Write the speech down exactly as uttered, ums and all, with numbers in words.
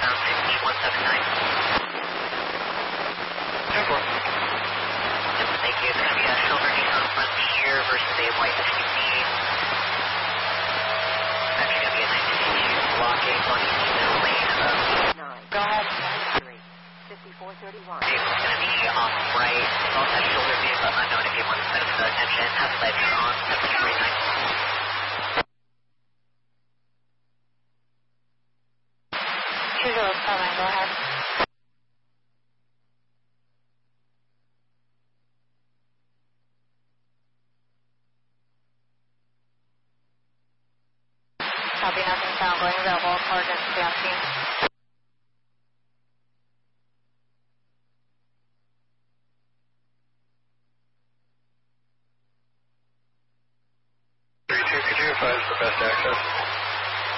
southbound sixty one seven nine. ten four. Yep, thank you. It's going to be a silver Nissan Frontier versus a white S U V. Actually going to be a nineteen eighty-two blocking on the middle lane of nine. Go ahead. fifty-four thirty-one. Vehicle's going to be off right. It's also a shoulder vehicle unknown if you want to set up the attention. Have the ledger on seventeen forty-nine. two zero seven, go ahead. Copy, nothing found, going available, car against the scene.